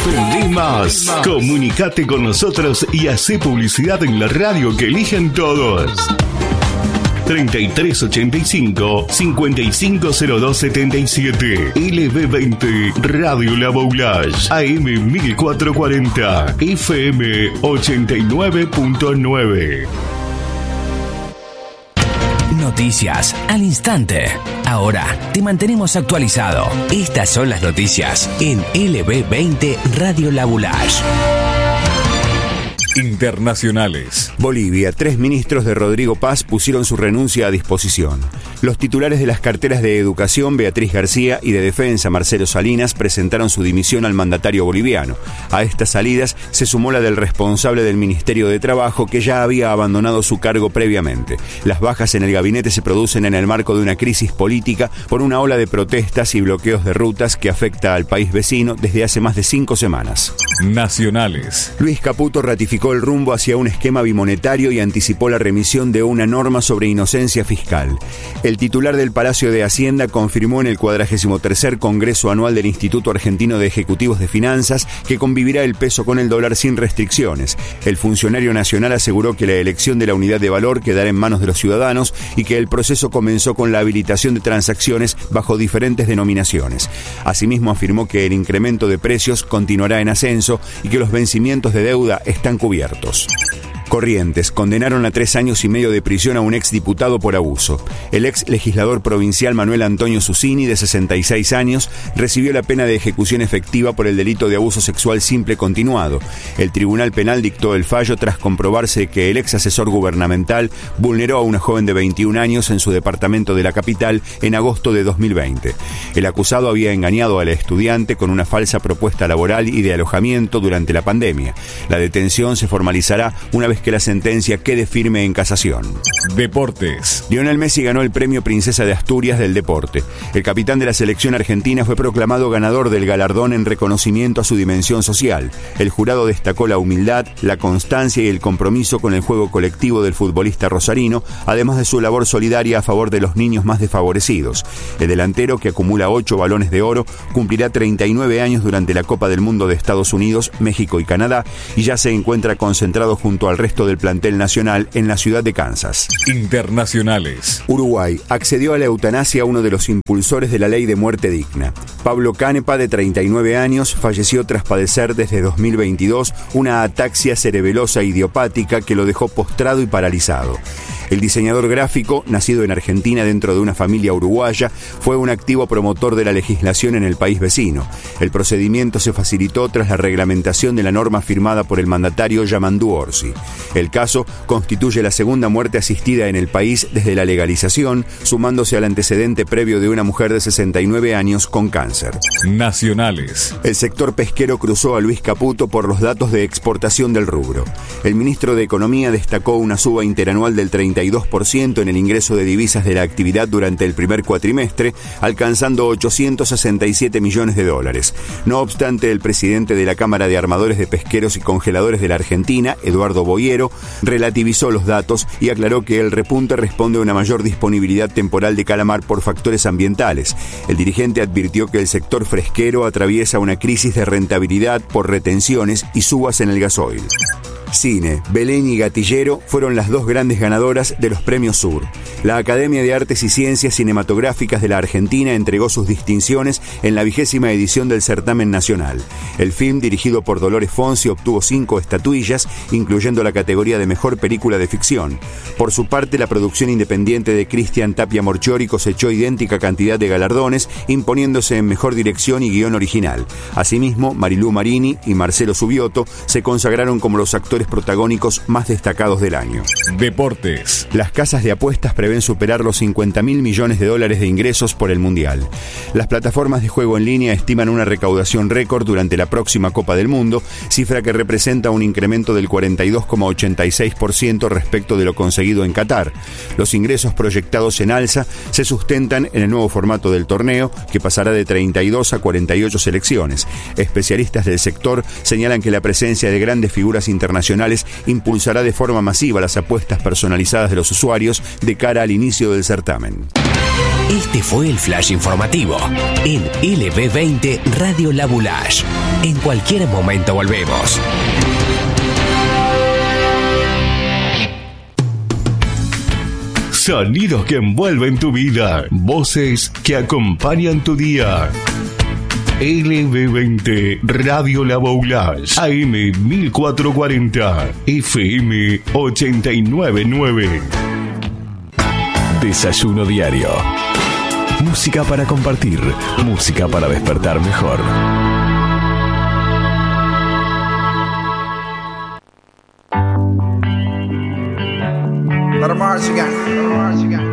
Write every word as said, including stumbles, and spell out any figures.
Vendí más. Comunicate con nosotros y hacé publicidad en la radio que eligen todos. treinta y tres ochenta y cinco, cincuenta y cinco cero dos setenta y siete. L B veinte Radio La Boulage. A M mil cuatrocientos cuarenta. F M ochenta y nueve punto nueve. Noticias al instante. Ahora te mantenemos actualizado. Estas son las noticias en L B veinte Radio La Boulage. Internacionales. Bolivia. Tres ministros de Rodrigo Paz pusieron su renuncia a disposición. Los titulares de las carteras de Educación, Beatriz García, y de Defensa, Marcelo Salinas, presentaron su dimisión al mandatario boliviano. A estas salidas se sumó la del responsable del Ministerio de Trabajo, que ya había abandonado su cargo previamente. Las bajas en el gabinete se producen en el marco de una crisis política por una ola de protestas y bloqueos de rutas que afecta al país vecino desde hace más de cinco semanas. Nacionales. Luis Caputo ratificó el rumbo hacia un esquema bimonetario y anticipó la remisión de una norma sobre inocencia fiscal. El titular del Palacio de Hacienda confirmó en el cuadragésimo tercer Congreso Anual del Instituto Argentino de Ejecutivos de Finanzas que convivirá el peso con el dólar sin restricciones. El funcionario nacional aseguró que la elección de la unidad de valor quedará en manos de los ciudadanos y que el proceso comenzó con la habilitación de transacciones bajo diferentes denominaciones. Asimismo, afirmó que el incremento de precios continuará en ascenso y que los vencimientos de deuda están cubiertos. Corrientes. Condenaron a tres años y medio de prisión a un exdiputado por abuso. El ex legislador provincial Manuel Antonio Susini, de sesenta y seis años, recibió la pena de ejecución efectiva por el delito de abuso sexual simple continuado. El Tribunal Penal dictó el fallo tras comprobarse que el ex asesor gubernamental vulneró a una joven de veintiún años en su departamento de la capital en agosto de dos mil veinte. El acusado había engañado a la estudiante con una falsa propuesta laboral y de alojamiento durante la pandemia. La detención se formalizará una vez que la sentencia quede firme en casación. Deportes. Lionel Messi ganó el premio Princesa de Asturias del deporte. El capitán de la selección argentina fue proclamado ganador del galardón en reconocimiento a su dimensión social. El jurado destacó la humildad, la constancia y el compromiso con el juego colectivo del futbolista rosarino, además de su labor solidaria a favor de los niños más desfavorecidos. El delantero, que acumula ocho balones de oro, cumplirá treinta y nueve años durante la Copa del Mundo de Estados Unidos, México y Canadá, y ya se encuentra concentrado junto al resto del plantel nacional en la ciudad de Kansas. Internacionales. Uruguay accedió a la eutanasia a uno de los impulsores de la ley de muerte digna. Pablo Canepa, de treinta y nueve años, falleció tras padecer desde dos mil veintidós una ataxia cerebelosa idiopática que lo dejó postrado y paralizado. El diseñador gráfico, nacido en Argentina dentro de una familia uruguaya, fue un activo promotor de la legislación en el país vecino. El procedimiento se facilitó tras la reglamentación de la norma firmada por el mandatario Yamandú Orsi. El caso constituye la segunda muerte asistida en el país desde la legalización, sumándose al antecedente previo de una mujer de sesenta y nueve años con cáncer. Nacionales. El sector pesquero cruzó a Luis Caputo por los datos de exportación del rubro. El ministro de Economía destacó una suba interanual del treinta y dos por ciento en el ingreso de divisas de la actividad durante el primer cuatrimestre, alcanzando ochocientos sesenta y siete millones de dólares. No obstante, el presidente de la Cámara de Armadores de Pesqueros y Congeladores de la Argentina, Eduardo Boyero, relativizó los datos y aclaró que el repunte responde a una mayor disponibilidad temporal de calamar por factores ambientales. El dirigente advirtió que el sector fresquero atraviesa una crisis de rentabilidad por retenciones y subas en el gasoil. Cine. Belén y Gatillero fueron las dos grandes ganadoras de los Premios Sur. La Academia de Artes y Ciencias Cinematográficas de la Argentina entregó sus distinciones en la vigésima edición del certamen nacional. El film, dirigido por Dolores Fonsi, obtuvo cinco estatuillas, incluyendo la categoría de Mejor Película de Ficción. Por su parte, la producción independiente de Cristian Tapia Morchiori cosechó idéntica cantidad de galardones, imponiéndose en Mejor Dirección y Guión Original. Asimismo, Marilú Marini y Marcelo Subioto se consagraron como los actores protagónicos más destacados del año. Deportes. Las casas de apuestas prevén superar los cincuenta mil millones de dólares de ingresos por el Mundial. Las plataformas de juego en línea estiman una recaudación récord durante la próxima Copa del Mundo, cifra que representa un incremento del cuarenta y dos coma ochenta y seis por ciento respecto de lo conseguido en Qatar. Los ingresos proyectados en alza se sustentan en el nuevo formato del torneo, que pasará de treinta y dos a cuarenta y ocho selecciones. Especialistas del sector señalan que la presencia de grandes figuras internacionales impulsará de forma masiva las apuestas personalizadas de los usuarios de cara al inicio del certamen. Este fue el flash informativo en L B veinte Radio La Boulage. En cualquier momento volvemos. Sonidos que envuelven tu vida. Voces que acompañan tu día. L B veinte Radio La Boulage. A M mil cuatrocientos cuarenta. F M ochenta y nueve punto nueve. Desayuno diario. Música para compartir. Música para despertar mejor. Let 'em march again. Let 'em march again.